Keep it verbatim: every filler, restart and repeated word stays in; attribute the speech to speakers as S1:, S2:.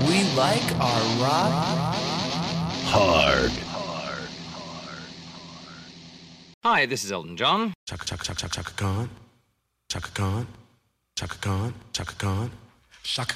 S1: We like our rock
S2: hard.
S3: Hi, this is Elton John.
S4: Chaka chaka chaka chaka Khan, Chaka Khan, Chaka Khan, Chaka Khan, Chaka